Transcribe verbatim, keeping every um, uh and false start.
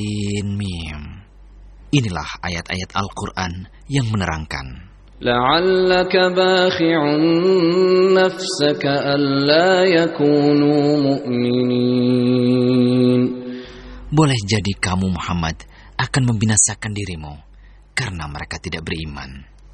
Mim. Inilah ayat-ayat Al-Quran yang menerangkan. La'allaka bakhi'un nafsaka alla yakunu mu'minin. Boleh jadi kamu Muhammad akan membinasakan dirimu karena mereka tidak beriman.